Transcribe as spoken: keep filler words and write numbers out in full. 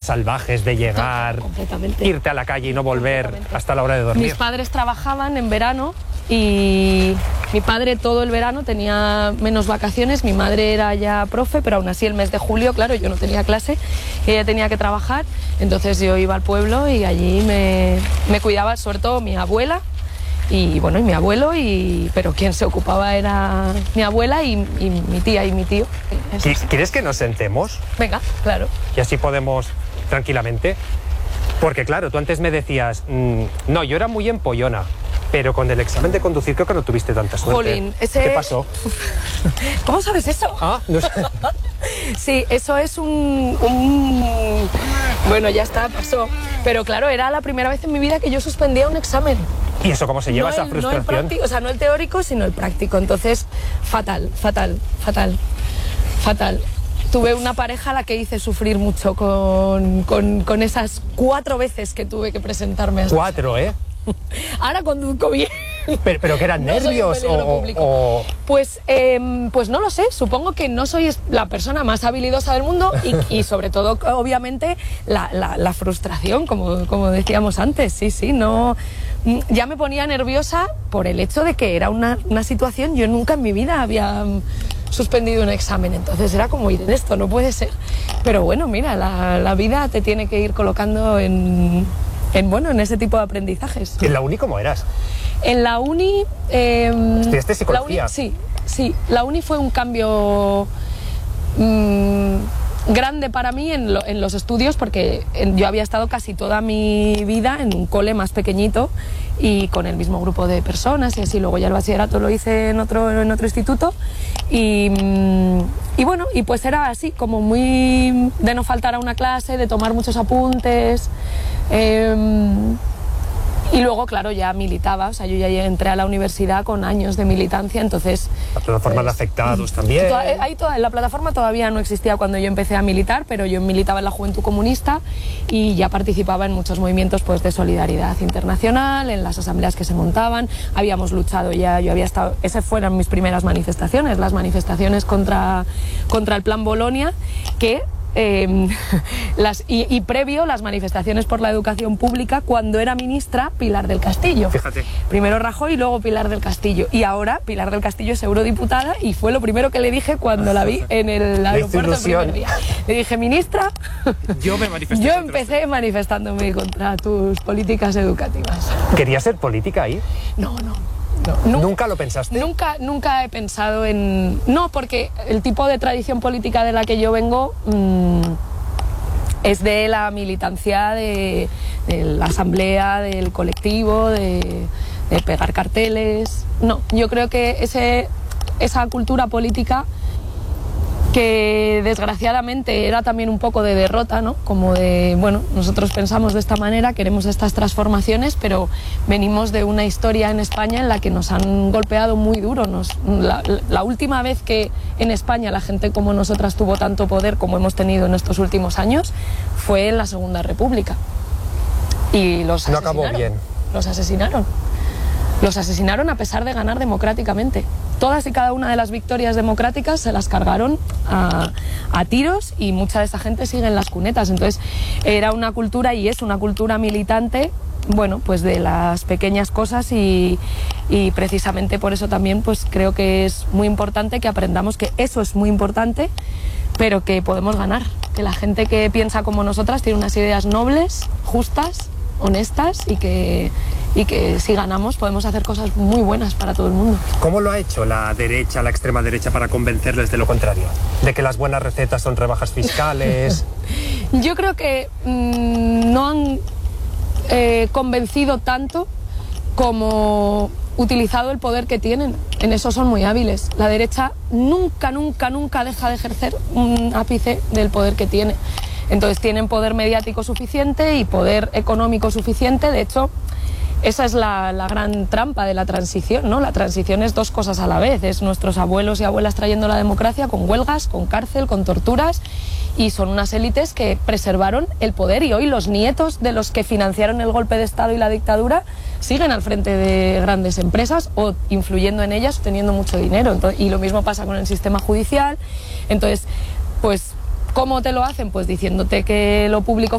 salvajes de llegar, completamente. irte a la calle y no volver hasta la hora de dormir. Mis padres trabajaban en verano y mi padre todo el verano tenía menos vacaciones, mi madre era ya profe, pero aún así el mes de julio, claro, yo no tenía clase, ella tenía que trabajar, entonces yo iba al pueblo y allí me, me cuidaba sobre todo mi abuela, y bueno, y mi abuelo, y, pero quien se ocupaba era mi abuela y, y mi tía y mi tío. ¿Quieres que nos sentemos? Venga, claro. Y así podemos tranquilamente. Porque claro, tú antes me decías, mmm, no, yo era muy empollona, pero con el examen de conducir creo que no tuviste tanta suerte. Jolín, ese... ¿Qué pasó? ¿Cómo sabes eso? Ah, no sé. Sí, eso es un, un... Bueno, ya está, pasó. Pero claro, era la primera vez en mi vida que yo suspendía un examen. ¿Y eso cómo se lleva, no esa el, frustración? No el práctico, o sea, no el teórico, sino el práctico. Entonces, fatal, fatal, fatal, fatal. Tuve una pareja a la que hice sufrir mucho con, con, con esas cuatro veces que tuve que presentarme. A Cuatro, ¿eh? Ahora conduzco bien. ¿Pero, pero que eran no nervios o, o...? Pues, eh, pues no lo sé, supongo que no soy la persona más habilidosa del mundo y, y sobre todo, obviamente, la, la, la frustración, como, como decíamos antes, sí, sí, no... Ya me ponía nerviosa por el hecho de que era una, una situación, yo nunca en mi vida había suspendido un examen, entonces era como ir en esto, no puede ser. Pero bueno, mira, la, la vida te tiene que ir colocando en... En, bueno, en ese tipo de aprendizajes. ¿En la uni cómo eras? En la uni... Eh, ¿Estudiaste psicología? La uni, sí, sí. La uni fue un cambio mmm, grande para mí en, lo, en los estudios porque en, yo había estado casi toda mi vida en un cole más pequeñito y con el mismo grupo de personas y así. Luego ya el bachillerato lo hice en otro, en otro instituto y, y bueno, y pues era así, como muy de no faltar a una clase, de tomar muchos apuntes... Eh, y luego, claro, ya militaba, o sea, yo ya entré a la universidad con años de militancia, entonces... La plataforma pues, de afectados también. Toda, ahí toda, la plataforma todavía no existía cuando yo empecé a militar, pero yo militaba en la Juventud Comunista y ya participaba en muchos movimientos pues, de solidaridad internacional, en las asambleas que se montaban, habíamos luchado ya, yo había estado... Esas fueron mis primeras manifestaciones, las manifestaciones contra, contra el Plan Bolonia, que... Eh, las, y, y previo las manifestaciones por la educación pública cuando era ministra Pilar del Castillo. Fíjate. Primero Rajoy y luego Pilar del Castillo. Y ahora Pilar del Castillo es eurodiputada y fue lo primero que le dije cuando la vi en el aeropuerto el primer día. Le dije, ministra, yo me manifesté. Yo empecé manifestándome contra tus políticas educativas. ¿Querías ser política ahí? No, no. No, nunca, ¿Nunca lo pensaste? Nunca, nunca he pensado en... No, porque el tipo de tradición política de la que yo vengo mmm, es de la militancia de, de la asamblea, del colectivo, de, de pegar carteles... No, yo creo que ese, esa cultura política que desgraciadamente era también un poco de derrota, ¿no? Como de, bueno, nosotros pensamos de esta manera, queremos estas transformaciones, pero venimos de una historia en España en la que nos han golpeado muy duro. Nos, la, la última vez que en España la gente como nosotras tuvo tanto poder como hemos tenido en estos últimos años fue en la Segunda República. Y los no asesinaron. acabó bien. Los asesinaron. Los asesinaron a pesar de ganar democráticamente. Todas y cada una de las victorias democráticas se las cargaron a, a tiros y mucha de esa gente sigue en las cunetas. Entonces era una cultura y es una cultura militante, bueno, pues de las pequeñas cosas y, y precisamente por eso también pues creo que es muy importante que aprendamos que eso es muy importante, pero que podemos ganar. Que la gente que piensa como nosotras tiene unas ideas nobles, justas, honestas y que, y que si ganamos podemos hacer cosas muy buenas para todo el mundo. ¿Cómo lo ha hecho la derecha, la extrema derecha, para convencerles de lo contrario? ¿De que las buenas recetas son rebajas fiscales? Yo creo que mmm, no han eh, convencido tanto como utilizado el poder que tienen. En eso son muy hábiles. La derecha nunca, nunca, nunca deja de ejercer un ápice del poder que tiene. Entonces tienen poder mediático suficiente y poder económico suficiente. De hecho, esa es la, la gran trampa de la transición, ¿no? La transición es dos cosas a la vez. Es nuestros abuelos y abuelas trayendo la democracia con huelgas, con cárcel, con torturas. Y son unas élites que preservaron el poder. Y hoy los nietos de los que financiaron el golpe de Estado y la dictadura siguen al frente de grandes empresas o influyendo en ellas, teniendo mucho dinero. Entonces, y lo mismo pasa con el sistema judicial. Entonces, pues... ¿cómo te lo hacen? Pues diciéndote que lo público